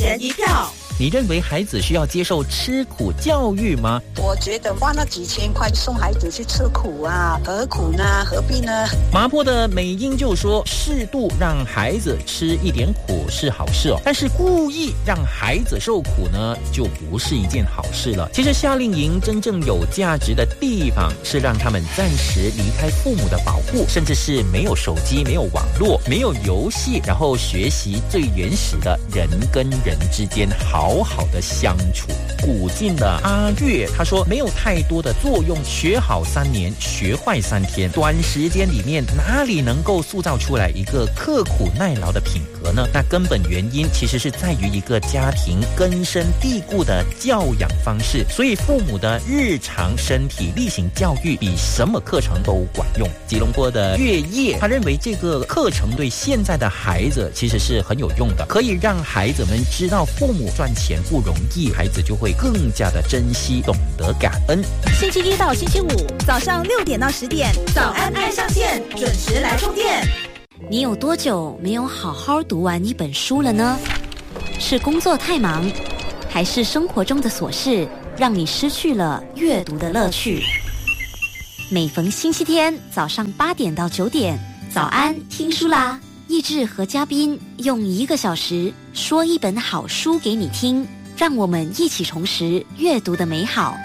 人一票。 你认为孩子需要接受吃苦教育吗？ 我觉得花那几千块送孩子去吃苦啊，何苦呢？何必呢？ 麻坡的美英就说，适度让孩子吃一点苦是好事但是故意让孩子受苦呢，就不是一件好事了。其实夏令营真正有价值的地方，是让他们暂时离开父母的保护，甚至是没有手机、没有网络、没有游戏，然后学习最原始的人跟人之间好好的相处。古晋的阿月他说，没有太多的作用，学好3年，学坏3天，短时间里面哪里能够塑造出来一个刻苦耐劳的品格呢？那根本原因其实是在于一个家庭根深蒂固的教养方式，所以父母的日常身体力行教育比什么课程都管用。吉隆坡的月夜他认为这个课程对现在的孩子其实是很有用的，可以让孩子们知道父母赚钱不容易，孩子就会更加的珍惜，懂得感恩。 星期一到星期五早上6点到10点，早安爱上线，准时来充电。 你有多久没有好好读完一本书了呢？是工作太忙，还是生活中的琐事让你失去了阅读的乐趣？每逢星期天早上8点到9点，早安听书啦！益智和嘉宾用1个小时说一本好书给你听，让我们一起重拾阅读的美好。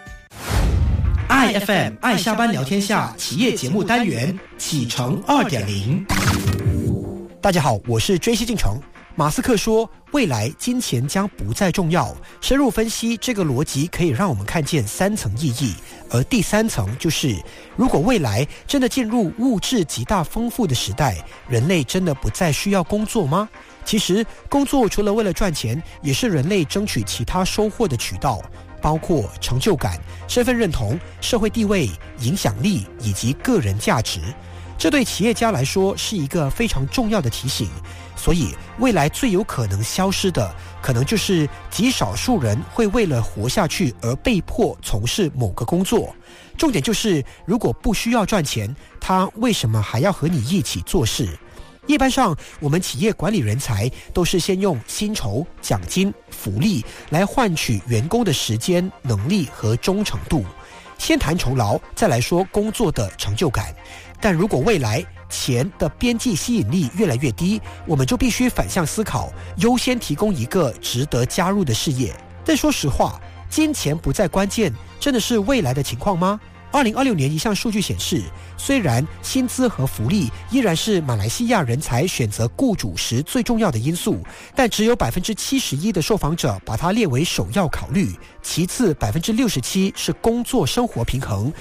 iFM 爱下班聊天下企业节目单元启程 2.0。 大家好，我是追西进程。马斯克说，未来金钱将不再重要。深入分析这个逻辑，可以让我们看见3层意义。而第3层就是，如果未来真的进入物质极大丰富的时代，人类真的不再需要工作吗？其实，工作除了为了赚钱，也是人类争取其他收获的渠道，包括成就感、身份认同、社会地位、影响力以及个人价值。这对企业家来说是一个非常重要的提醒。所以未来最有可能消失的，可能就是极少数人会为了活下去而被迫从事某个工作。重点就是，如果不需要赚钱，他为什么还要和你一起做事？一般上，我们企业管理人才都是先用薪酬、奖金、福利来换取员工的时间、能力和忠诚度。先谈酬劳，再来说工作的成就感。但如果未来钱的边际吸引力越来越低，我们就必须反向思考，优先提供一个值得加入的事业。但说实话，金钱不再关键，真的是未来的情况吗？2026年一项数据显示，虽然薪资和福利依然是马来西亚人才选择雇主时最重要的因素，但只有71%的受访者把它列为首要考虑，其次67%是工作生活平衡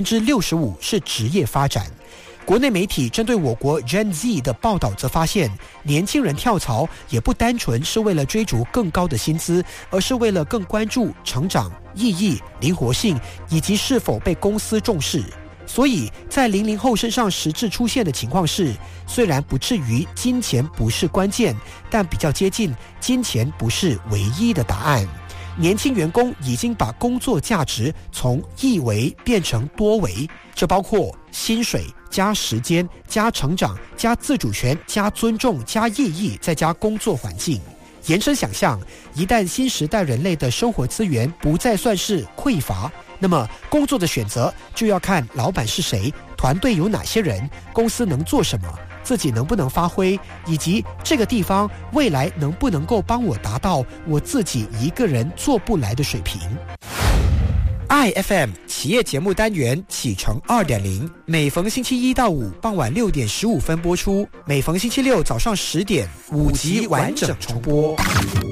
，65%是职业发展。国内媒体针对我国 Gen Z 的报道则发现，年轻人跳槽也不单纯是为了追逐更高的薪资，而是为了更关注成长、意义、灵活性以及是否被公司重视。所以在00后身上实质出现的情况是，虽然不至于金钱不是关键，但比较接近金钱不是唯一的答案。年轻员工已经把工作价值从一维变成多维，这包括薪水加时间加成长加自主权加尊重加意义再加工作环境。延伸想象，一旦新时代人类的生活资源不再算是匮乏，那么工作的选择就要看老板是谁，团队有哪些人，公司能做什么，自己能不能发挥，以及这个地方未来能不能够帮我达到我自己一个人做不来的水平。iFM 企业节目单元启程 2.0， 每逢星期1到5傍晚6点15分播出，每逢星期六早上10点5集完整重播。